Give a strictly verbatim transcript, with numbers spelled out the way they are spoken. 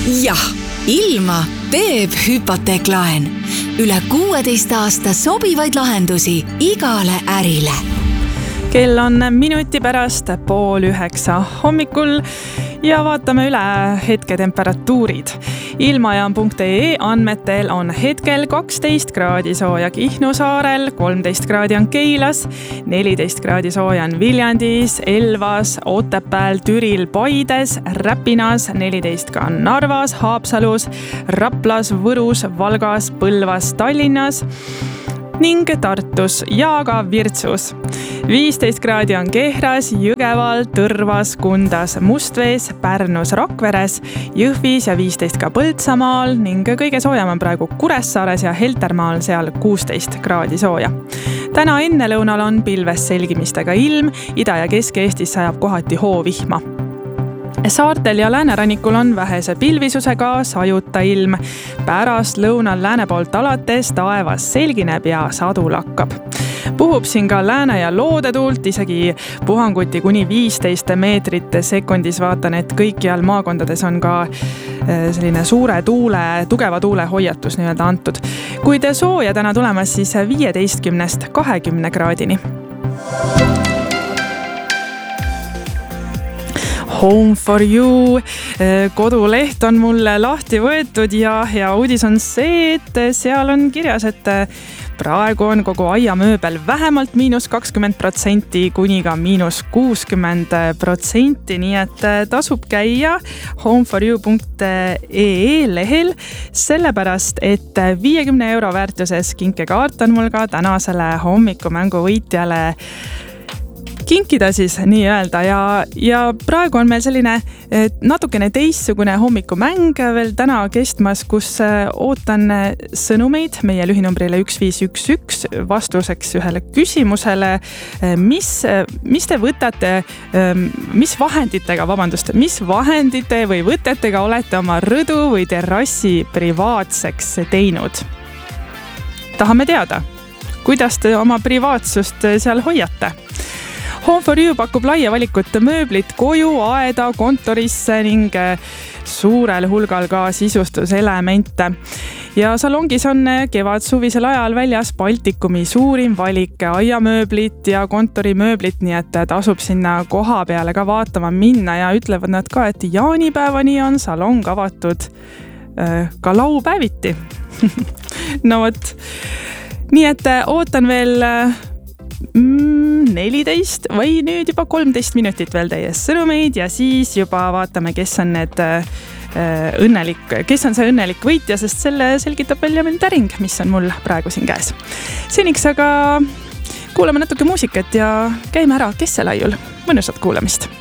jah, ilma teeb hüpoteeklaen. Üle kuueteist aasta sobivaid lahendusi igale ärile. Kell on minuti pärast pool üheksa hommikul ja vaatame üle hetketemperatuurid. Ilmajaam punkt ee andmetel on hetkel kaksteist kraadi sooja Kihnu saarel, kolmteist kraadi on Keilas, neliteist kraadi sooja on Viljandis, Elvas, Otepääl, Türil, Paides, Räpinas, neliteist ka on Narvas, Haapsalus, Raplas, Võrus, Valgas, Põlvas, Tallinnas ning Tartus ja ka Virtsus. viisteist kraadi on Kehras, Jõgeval, Tõrvas, Kundas, Mustvees, Pärnus, Rakveres, Jõhvis ja viisteist ka Põltsamaal ning kõige soojam on praegu Kuressaares ja Heltermaal, seal kuusteist kraadi sooja. Täna ennelõunal on pilves selgimistega ilm, Ida- ja Kesk-Eestis sajab kohati hoovihma. Saartel ja läänerannikul on vähese pilvisusega sajuta ilm. Pärast lõunal lääne poolt alates taevas selgineb ja sadu lakkab. Puhub siin ka lääne ja loodetuult, isegi puhanguti kuni viisteist meetrit sekundis. Vaatan, et kõikjal maakondades on ka selline suure tuule, tugeva tuule hoiatus nii-öelda antud. Kui te sooja täna tulemas, siis viieteistkümnest kahekümne kraadini. Home for you koduleht on mulle lahti võetud ja hea uudis on see, et seal on kirjas, et praegu on kogu aiamööbel vähemalt miinus kakskümmend protsenti kuni ka miinus kuuskümmend protsenti, nii et tasub käia home for you punkt ee lehel, sellepärast et viiekümne euro väärtuses kinkekaart on mul ka tänasele hommikumängu võitjale kinkida siis nii-öelda ja, ja praegu on meil selline natukene teissugune hommikumäng veel täna kestmas, kus ootan sõnumeid meie lühinumbrile üks viis üks üks vastuseks ühele küsimusele, mis, mis te võtate, mis vahenditega, vabandust, mis vahendite või võtetega olete oma rõdu või terrassi privaatseks teinud? Tahame teada, kuidas te oma privaatsust seal hoiate? Home for you pakub laia valikut mööblit koju, aeda, kontorisse ning suurel hulgal ka sisustuselemente. Ja salongis on kevad-suvisel ajal väljas Baltikumi suurim valik aiamööblit ja kontorimööblit, nii et tasub sinna koha peale ka vaatama minna ja ütlevad nad ka, et jaanipäevani on salong avatud ka laupäeviti. No võt, nii et ootan veel neliteist või nüüd juba kolmteist minutit veel teie sõnumeid ja siis juba vaatame, kes on need õnnelik, kes on see õnnelik võitja, sest selle selgitab välja meil täring, mis on mul praegu siin käes. Seniks aga kuulame natuke muusikat ja käime ära Kesselaiul. Mõnusat kuulamist!